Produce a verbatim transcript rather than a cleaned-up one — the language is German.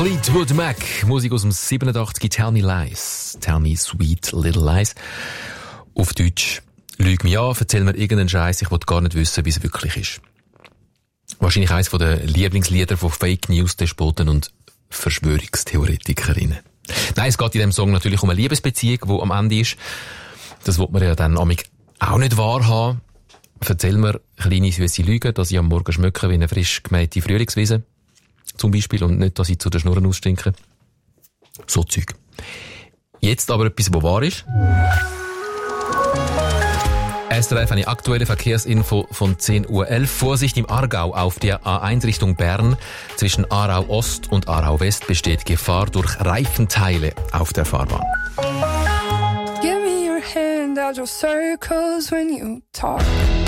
Fleetwood Mac, Musik aus dem siebenundachtzig, Tell Me Lies, Tell Me Sweet Little Lies. Auf Deutsch, lüg mich an, erzähl mir irgendeinen Scheiß, ich will gar nicht wissen, wie es wirklich ist. Wahrscheinlich eines der Lieblingslieder von Fake News, Despoten und Verschwörungstheoretikerinnen. Nein, es geht in diesem Song natürlich um eine Liebesbeziehung, die am Ende ist. Das will man ja dann amig auch nicht wahrhaben. Erzähl mir kleine süße Lügen, dass ich am Morgen schmecke wie eine frisch gemähte Frühlingswiese. Zum Beispiel. Und nicht, dass ich zu den Schnurren ausstinke. So Zeug. Jetzt aber etwas, was wahr ist. S R F eine aktuelle Verkehrsinfo von zehn Uhr elf. Vorsicht im Aargau auf der A eins Richtung Bern. Zwischen Aarau Ost und Aarau West besteht Gefahr durch Reifenteile auf der Fahrbahn. Give me your hand, I'll draw circles when you talk.